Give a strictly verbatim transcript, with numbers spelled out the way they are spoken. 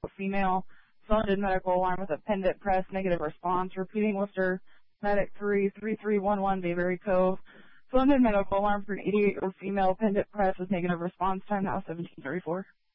female. Funded medical alarm with a pendant press, negative response. Repeating Worcester Medic three three three one one Bayberry Cove. Funded medical alarm for an eighty-eight-year-old female, pendant press with negative response. Time now seventeen thirty-four.